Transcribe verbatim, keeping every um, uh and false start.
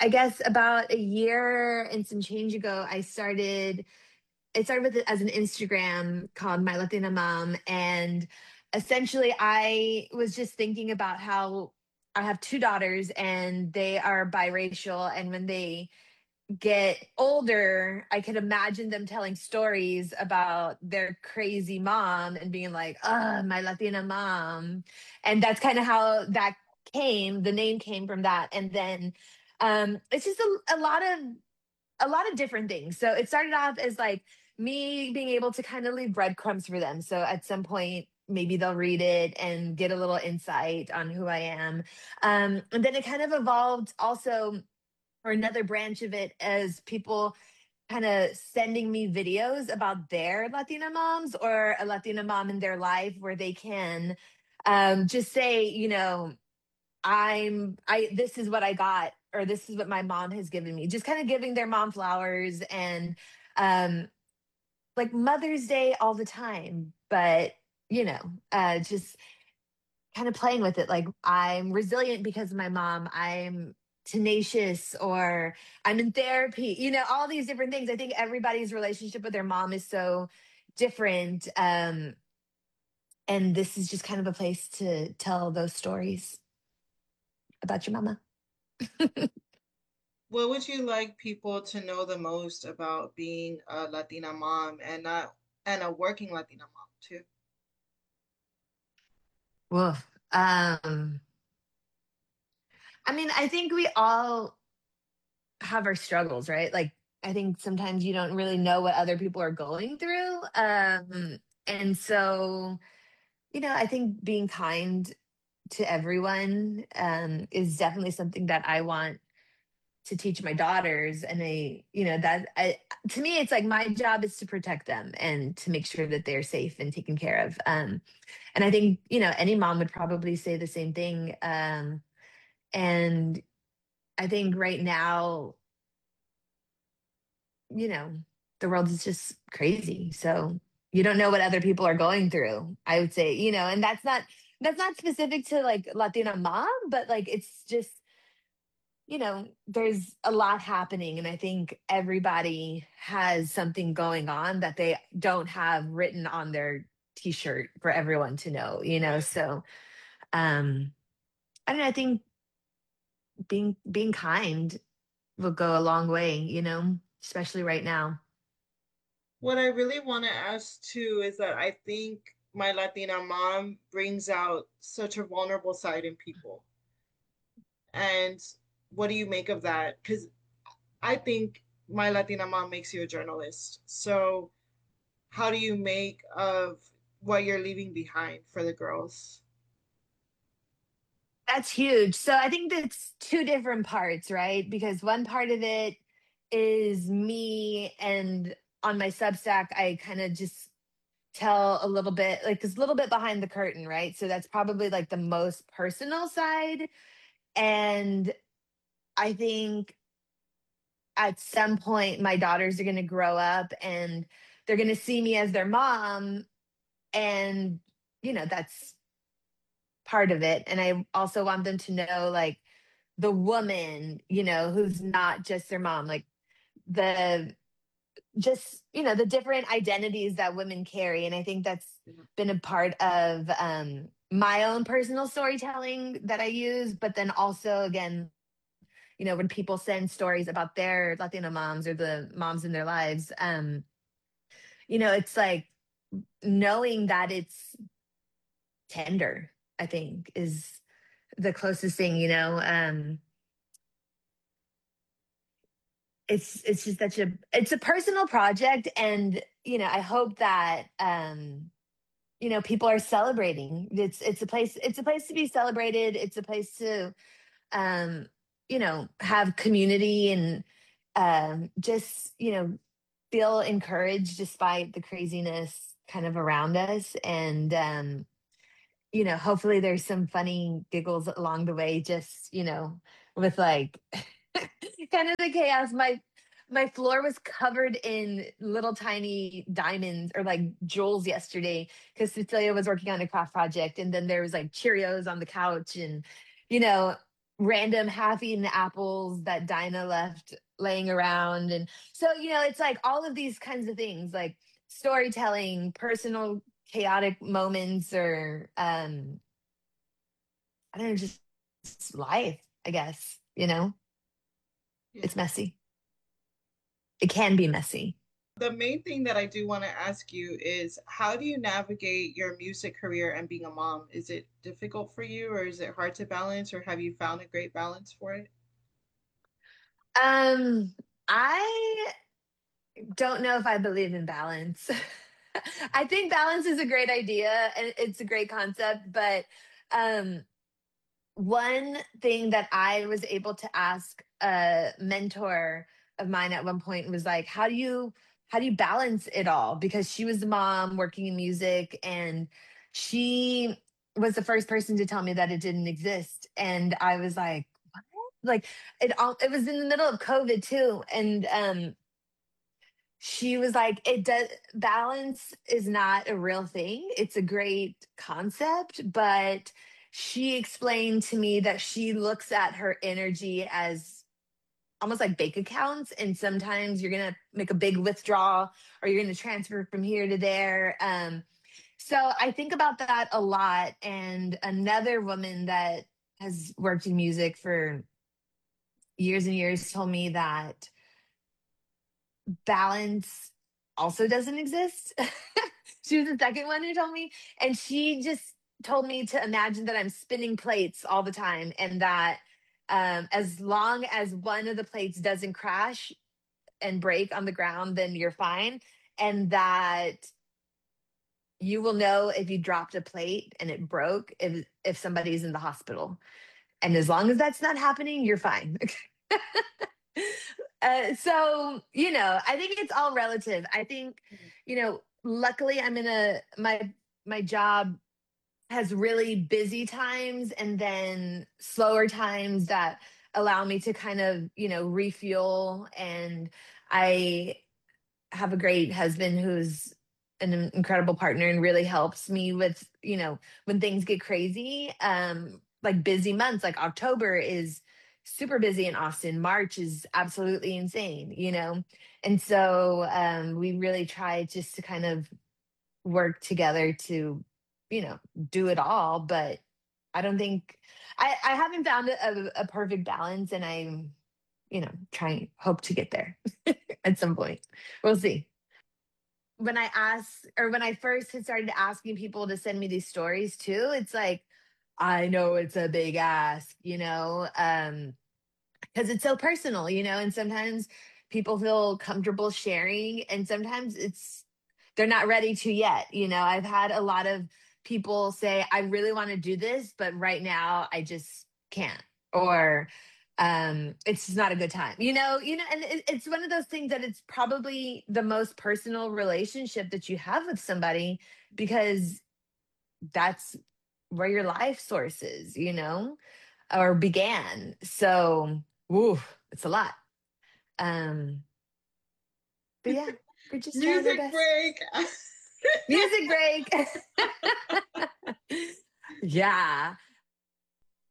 I guess about a year and some change ago, I started it started with it as an Instagram called My Latina Mom. And essentially, I was just thinking about how I have two daughters and they are biracial. And when they get older, I could imagine them telling stories about their crazy mom and being like, oh, my Latina mom. And that's kind of how that came. The name came from that. And then um, it's just a, a lot of a lot of different things. So it started off as like me being able to kind of leave breadcrumbs for them. So at some point, maybe they'll read it and get a little insight on who I am. Um, and then it kind of evolved also, or another branch of it, as people kind of sending me videos about their Latina moms or a Latina mom in their life where they can um, just say, you know, I'm I this is what I got, or this is what my mom has given me. Just kind of giving their mom flowers and um like Mother's Day all the time, but you know, uh just kind of playing with it like I'm resilient because of my mom. I'm tenacious, or I'm in therapy. You know, all these different things. I think everybody's relationship with their mom is so different, um and this is just kind of a place to tell those stories about your mama. What would you like people to know the most about being a Latina mom and not and a working Latina mom too? Woof. Um, I mean, I think we all have our struggles, right? Like, I think sometimes you don't really know what other people are going through. Um, and so, you know, I think being kind to everyone um, is definitely something that I want to teach my daughters. And I, you know, that I, to me, it's like my job is to protect them and to make sure that they're safe and taken care of. Um, and I think, you know, any mom would probably say the same thing. Um, and I think right now, you know, the world is just crazy. So you don't know what other people are going through. I would say, you know, and that's not that's not specific to like Latina mom, but like it's just, you know, there's a lot happening. And I think everybody has something going on that they don't have written on their t-shirt for everyone to know, you know. Right. So um I don't know, I think being being kind will go a long way, you know, especially right now. What I really want to ask too is that I think my Latina mom brings out such a vulnerable side in people. And what do you make of that? Because I think my Latina mom makes you a journalist. So how do you make of what you're leaving behind for the girls? That's huge. So I think that's two different parts, right? Because one part of it is me, and on my Substack, I kind of just tell a little bit, like this little bit behind the curtain, right? So that's probably like the most personal side. And I think at some point, my daughters are going to grow up and they're going to see me as their mom. And, you know, that's part of it. And I also want them to know, like, the woman, you know, who's not just their mom, like the just, you know, the different identities that women carry. And I think that's been a part of um my own personal storytelling that I use, but then also again, you know, when people send stories about their Latina moms or the moms in their lives, um, you know, it's like knowing that it's tender, I think is the closest thing, you know. Um it's it's just such a it's a personal project, and you know I hope that um you know people are celebrating. It's it's a place it's a place to be celebrated. It's a place to um you know have community and um just you know feel encouraged despite the craziness kind of around us. And um you know hopefully there's some funny giggles along the way, just you know with like kind of the chaos. My my floor was covered in little tiny diamonds or like jewels yesterday because Cecilia was working on a craft project, and then there was like Cheerios on the couch, and you know random half-eaten apples that Dinah left laying around. And so, you know, it's like all of these kinds of things, like storytelling, personal chaotic moments, or um, I don't know, just life, I guess, you know, Yeah. it's messy. It can be messy. The main thing that I do want to ask you is how do you navigate your music career and being a mom? Is it difficult for you or is it hard to balance or have you found a great balance for it? Um, I don't know if I believe in balance. I think balance is a great idea and it's a great concept, but um, one thing that I was able to ask a mentor of mine at one point was like, how do you how do you balance it all? Because she was the mom working in music, and she was the first person to tell me that it didn't exist. And I was like, what? Like it all it was in the middle of COVID too. And um she was like, it does balance is not a real thing. It's a great concept, but she explained to me that she looks at her energy as almost like bank accounts, and sometimes you're going to make a big withdrawal or you're going to transfer from here to there. Um so I think about that a lot. And another woman that has worked in music for years and years told me that balance also doesn't exist. She was the second one who told me. And she just told me to imagine that I'm spinning plates all the time, and that um, as long as one of the plates doesn't crash and break on the ground, then you're fine. And that you will know if you dropped a plate and it broke if, if somebody's in the hospital. And as long as that's not happening, you're fine. Uh, so, you know, I think it's all relative. I think, you know, luckily I'm in a my my job has really busy times and then slower times that allow me to kind of, you know, refuel. And I have a great husband who's an incredible partner and really helps me with, you know, when things get crazy, um, like busy months, like October is super busy in Austin. March is absolutely insane, you know? And so um, we really try just to kind of work together to, you know, do it all. But I don't think, I, I haven't found a, a perfect balance, and I'm, you know, trying, hope to get there at some point. We'll see. When I asked, or when I first had started asking people to send me these stories too, it's like, I know it's a big ask, you know, um, because it's so personal, you know, and sometimes people feel comfortable sharing, and sometimes it's they're not ready to yet. You know, I've had a lot of people say, I really want to do this, but right now I just can't. Or um it's just not a good time, you know you know and it, it's one of those things that it's probably the most personal relationship that you have with somebody, because that's where your life source is, you know or began. So, woo, it's a lot. Um, but yeah, we're just trying our Music best. break. Music break. Yeah.